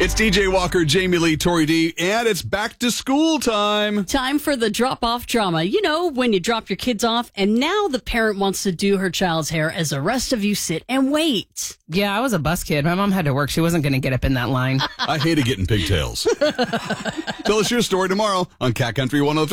It's DJ Walker, Jamie Lee, Tori D, and it's back to school time. Time for the drop-off drama. You know, when you drop your kids off, and now the parent wants to do her child's hair as the rest of you sit and wait. Yeah, I was a bus kid. My mom had to work. She wasn't going to get up in that line. I hated getting pigtails. Tell us your story tomorrow on Cat Country 103.